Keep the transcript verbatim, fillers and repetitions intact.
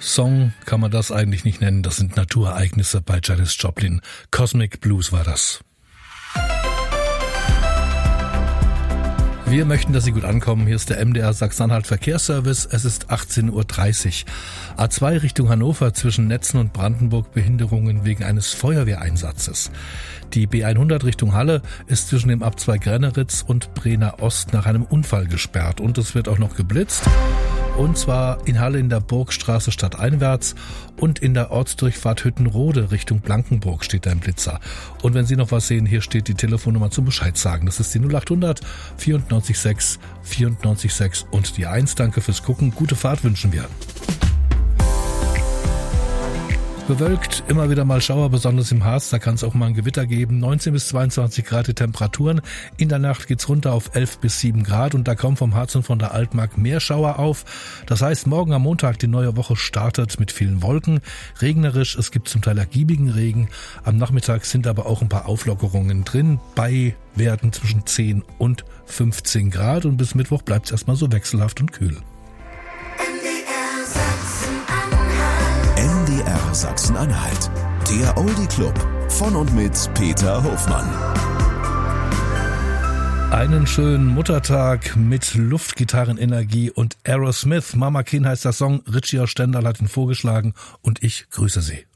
Song kann man das eigentlich nicht nennen, das sind Naturereignisse bei Janis Joplin. Cosmic Blues war das. Wir möchten, dass Sie gut ankommen. Hier ist der M D R Sachsen-Anhalt Verkehrsservice. Es ist achtzehn Uhr dreißig. A zwei Richtung Hannover zwischen Netzen und Brandenburg Behinderungen wegen eines Feuerwehreinsatzes. Die B hundert Richtung Halle ist zwischen dem Abzweig Renneritz und Brenner Ost nach einem Unfall gesperrt. Und es wird auch noch geblitzt. Und zwar in Halle in der Burgstraße stadteinwärts und in der Ortsdurchfahrt Hüttenrode Richtung Blankenburg steht ein Blitzer. Und wenn Sie noch was sehen, hier steht die Telefonnummer zum Bescheid sagen. Das ist die null achthundert vierundneunzig sechs vierundneunzig sechs und die eins. Danke fürs Gucken. Gute Fahrt wünschen wir. Bewölkt, immer wieder mal Schauer, besonders im Harz, da kann es auch mal ein Gewitter geben. neunzehn bis zweiundzwanzig Grad die Temperaturen. In der Nacht geht's runter auf elf bis sieben Grad und da kommen vom Harz und von der Altmark mehr Schauer auf. Das heißt, morgen am Montag, die neue Woche startet mit vielen Wolken. Regnerisch, es gibt zum Teil ergiebigen Regen. Am Nachmittag sind aber auch ein paar Auflockerungen drin. Bei werden zwischen zehn und fünfzehn Grad und bis Mittwoch bleibt's erstmal so wechselhaft und kühl. M D R Sachsen-Anhalt, der Oldie Club von und mit Peter Hofmann. Einen schönen Muttertag mit Luftgitarrenenergie und Aerosmith. Mama Kin heißt der Song, Richie aus Stendal hat ihn vorgeschlagen und ich grüße Sie.